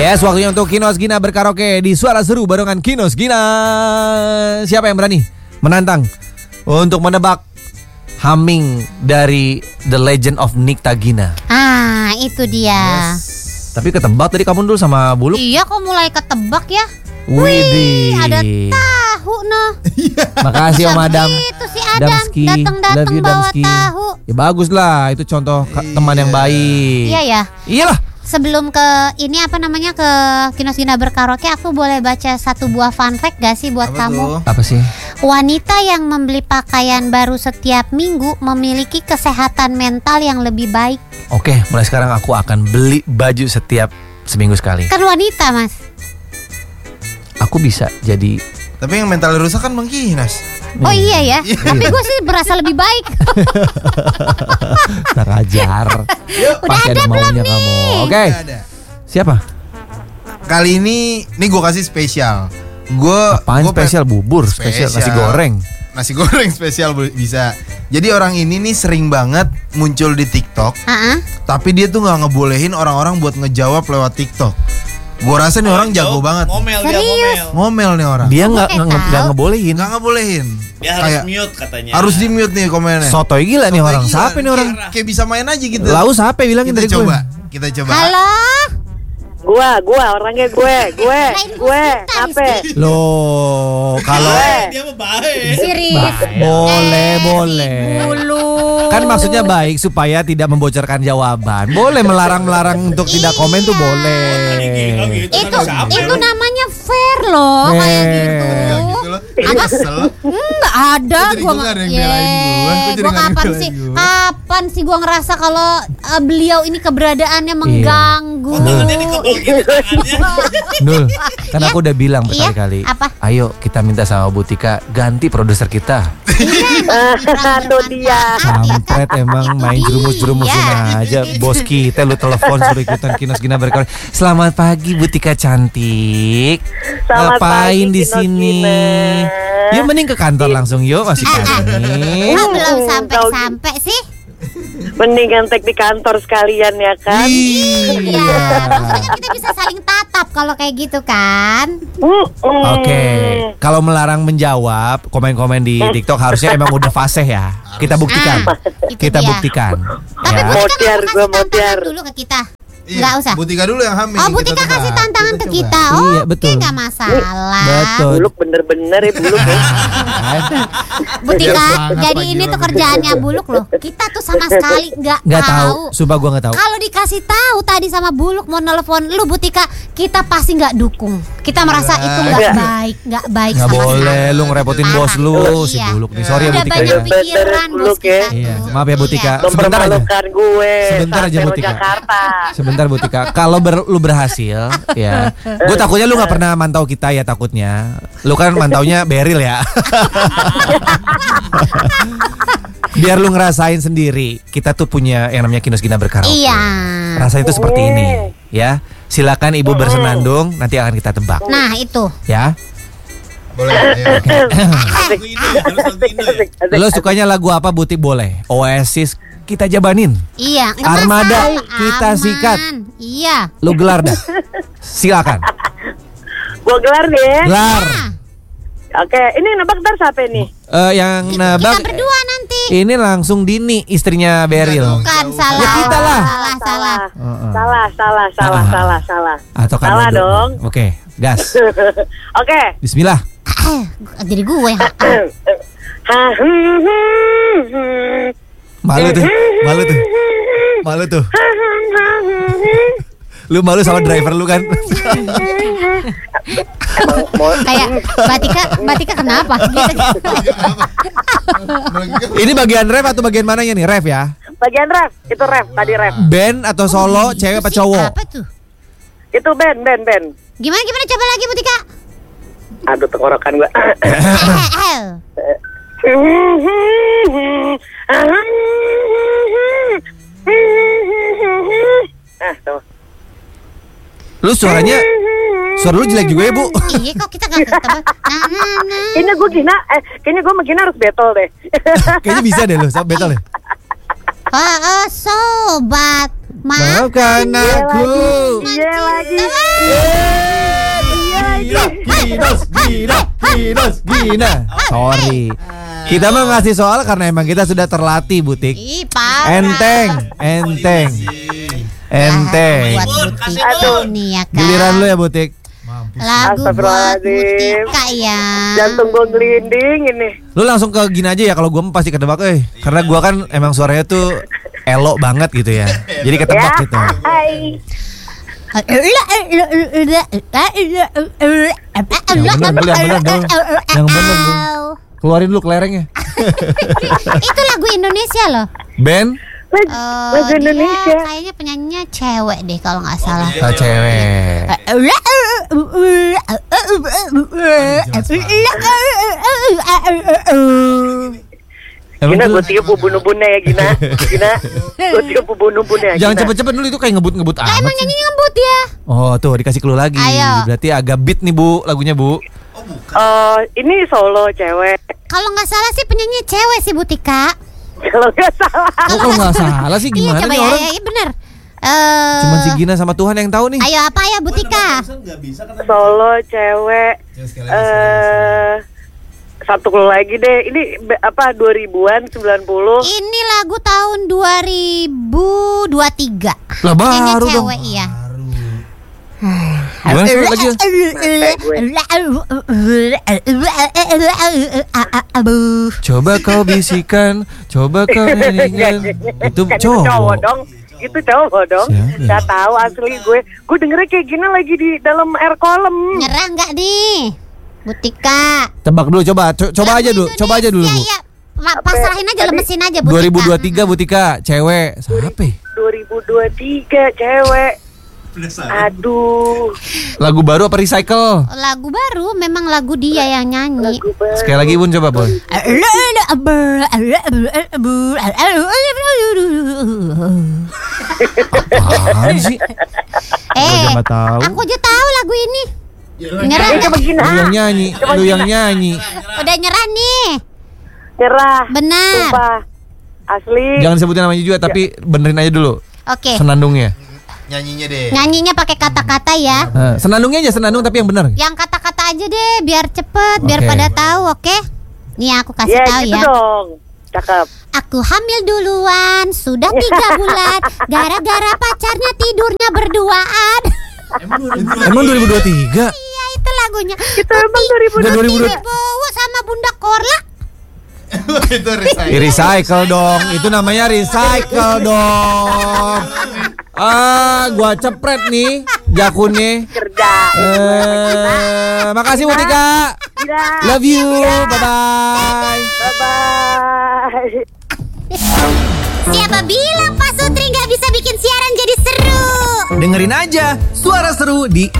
Yes, waktunya untuk Kinos Gina berkaraoke di Suara Seru barengan Kinos Gina. Siapa yang berani menantang untuk menebak humming dari The Legend of Nikta Gina? Ah, itu dia. Tapi ketebak tadi kamu dulu sama Buluk. Iya, kok mulai ketebak ya? Widih. Ada tahu noh. Makasih Om Adam. Itu si Adam Damski. datang-datang Love you, bawa Damski. tahu. Ya bagus lah, itu contoh teman yang baik. Iya ya. Iyalah. Sebelum ke ini apa namanya ke Kinos Gina berkaraoke, aku boleh baca satu buah fun fact gak sih buat kamu? Apa sih? Wanita yang membeli pakaian baru setiap minggu memiliki kesehatan mental yang lebih baik. Oke, mulai sekarang aku akan beli baju setiap seminggu sekali. Kan wanita, Mas. Aku bisa jadi. Tapi yang mental rusak kan Bang Kinas. Oh iya ya. Tapi gue sih berasa lebih baik. Tak ajar. Udah Pasti ada ada belum maunya nih? kamu. Oke. Ada. Siapa? Kali ini gue kasih spesial. Apaan spesial? Bubur spesial, nasi goreng. Nasi goreng spesial bisa. Jadi orang ini nih sering banget muncul di TikTok. Tapi dia tuh nggak ngebolehin orang-orang buat ngejawab lewat TikTok. Gue rasa nih orang jago banget. Ngomel nih orang. Dia nggak ngebolehin. Nggak ngebolehin. Dia harus mute katanya. Harus di mute nih komennya. Sotoy gila nih orang. Siapa nih orang? Kayak bisa main aja gitu. Lalu siapa bilangin Kita dari coba. gue? Kita coba. Halo. Gua orangnya gue apa? Loh, kalau Dia mah baik. Sirih. boleh. Kan maksudnya baik supaya tidak membocorkan jawaban. Boleh melarang untuk tidak komen tuh boleh. Itu namanya fair loh, kayak gitu. Apa? Kesel. Enggak ada Kok jadi gua gua nggak ada yang belain gua? Kok jadi gua nggak ada yang kapan belain sih? gua? Kapan sih gua ngerasa kalau beliau ini keberadaannya mengganggu? Tangannya dikebangin tangannya. Nul, kan aku udah bilang Iya, berkali-kali. apa? Ayo kita minta sama Bu Tika ganti produser kita. Itu dia. Kampret emang main jerumus-jerumusin aja. Bos kita lu telepon suruh ikutan Kinos Gina berkali. Selamat pagi Bu Tika cantik. Selamat Ngapain pagi, di Kinos sini? Gina. Yuk mending ke kantor langsung yuk masih kami. Kok belum sampai sih? Mendingan tek di kantor sekalian ya kan? Iya, maksudnya kita bisa saling tatap kalau kayak gitu kan? Oke, kalau melarang menjawab komen-komen di TikTok harusnya emang udah fasih ya. Kita buktikan. Itu Kita dia. buktikan. Tapi Ya. Bu Tika Motiar, nggak gua kasih tantangan motiar. dulu ke kita. Iya, Nggak usah. Bu Tika dulu yang hamil. Oh, Bu kita Tika tebak. kasih tantangan ke coba. kita. Oh, Iya, betul. nggak masalah. Betul. Buluk bener-bener ya Buluk ya. Bu Tika, Sangat jadi lagi ini lo tuh berdua. kerjaannya Buluk loh. Kita tuh sama sekali nggak Nggak tahu. tahu. Sumpah gue nggak tahu. Kalau dikasih tahu tadi sama Buluk mau nelpon lu Bu Tika, kita pasti nggak dukung. Kita merasa itu nggak baik Nggak sama boleh sekali. lu ngerepotin bos lu si Iya. Buluk nih. Sorry ya Bu Udah Tika banyak ya. pikiran bos Buluk ya. kita Iya, tuh. maaf ya Bu Tika. Iya. Sebentar aja. Mempermalukan gue. Sebentar aja, Bu Santero Tika. Jakarta. Sebentar Bu Tika. Kalau lu berhasil ya. Gue takutnya lu nggak pernah mantau kita ya takutnya. Lu kan mantaunya Beril ya. Biar lu ngerasain sendiri. Kita tuh punya yang namanya Kinos Gina berkaraoke. Iya. Rasanya itu seperti ini ya. Silakan Ibu bersenandung, nanti akan kita tebak Nah itu. ya. Boleh. Ayo. Lagu ini harus lagu ini ya. Lo sukanya lagu apa Butik boleh? Oasis kita jabanin. Iya. nggak Armada, masalah, kita aman. sikat. Iya. Lu gelar dah. Silakan. Gue gelar nih ya. Gelar. Oke, ini nebak ntar siapa nih? Yang nebak Kita berdua nanti. ini langsung Dini, istrinya Beril. Bukan salah. Ya, kita lah. Salah. Salah. Atau kan Salah Dodo. dong. Oke, gas. Oke. Bismillah. Jadi gue yang Malu tuh. Lu malu sama driver lu kan? kayak Batika kenapa? Gitu. Ini bagian ref atau bagian mananya nih? Ref ya? Bagian ref, itu ref, tadi ref. Band atau solo, cewek apa cowok? Apa tuh? Itu band. Gimana coba lagi Bu Tika? Aduh tenggorokan gue. Tuh. Lu suara lu jelek juga ya Bu? Iya kok kita gak ketemu. Kayaknya gue sama Gina harus battle deh. Kayaknya bisa deh lu, battle deh. Sobat Maafkan aku. Iya lagi. Gina. Sorry. Kita mah ngasih soal karena emang kita sudah terlatih, Butik. Ih, parah. Enteng. Buat Butika nih ya kan. Giliran lu ya, Butik. Lagu buat Astagfirullahaladzim. Butika ya. Jantung gue gelinding ini. Lu langsung ke Gina aja ya, kalau gua pasti ketebak karena gua kan emang suaranya tuh elok banget gitu ya. Jadi ketebak gitu. Hai. Yang bener dong. Keluarin dulu kelerengnya. Itu lagu Indonesia loh. Ben Lagu Dia Indonesia. kayaknya penyanyinya cewek deh kalau nggak salah. cewek. Gina gue tiup ubun-ubunnya ya Gina. Gue tiup ubun-ubunnya ya Jangan Gina. cepet-cepet dulu, itu kayak ngebut-ngebut Lah amat emang sih. nyanyi ngebut ya? Oh tuh dikasih clue lagi. Ayo. Berarti agak beat nih Bu lagunya Bu. Ini solo cewek. Kalau nggak salah sih penyanyi cewek sih Butika. Kalau nggak salah. Oh kalau nggak salah sih Iya gimana coba nih ya, orang? ya, bener. Cuman si Gina sama Tuhan yang tahu nih. Ayo apa ya Butika? Nggak bisa kata. Solo cewek. Satu lagi deh. Ini apa 2000-an 90. Ini lagu tahun 2023. Lah Penyanyi baru dong. cewek iya. Gimana sih lagi? Coba kau bisikan, coba kau nyanyikan. Itu Kan cowok. dong. Itu cowok dong. Siapa ya? Gak tahu asli gue. Gue dengernya kayak gini lagi di dalam air kolam. Nyerah nggak nih Butika? Tebak dulu, coba aja dulu, coba aja dulu. Iya, iya. Pasrahin aja, lemesin aja Butika. 2023 Butika, cewek. Siapa? 2023 cewek. Aduh. Lagu baru apa recycle? Lagu baru, memang lagu dia yang nyanyi. Lagu baru. Sekali lagi Bun coba Bun. Apaan sih? Gua nggak tahu. Aku aja tahu lagu ini. Nyerah Eh, nggak? coba Gina. Lu yang nyanyi, lu yang nyanyi. Udah nyerah nih. Nyerah. Benar. Sumpah. Asli. Jangan sebutin namanya juga, tapi benerin aja dulu Oke. senandungnya. Nyanyinya deh. Nyanyinya pakai kata-kata ya. Senandungnya aja, senandung tapi yang benar. Yang kata-kata aja deh, biar cepet, biar Oke. pada tahu, oke? Nih aku kasih Ya tahu gitu ya. dong. Cakep. Aku hamil duluan, sudah 3 bulan, gara-gara pacarnya tidurnya berduaan. Emang 2023? Iya itu lagunya. Itu emang Udah 2023. Dibawa sama Bunda Korla. Itu resign. Recycle dong, itu namanya recycle dong. Gua cepret nih jakunnya. Kerja. Makasih Butika. Gila. Love you. Bye bye. Bye-bye. Siapa bilang Pak Sutri nggak bisa bikin siaran jadi seru? Dengerin aja Suara Seru di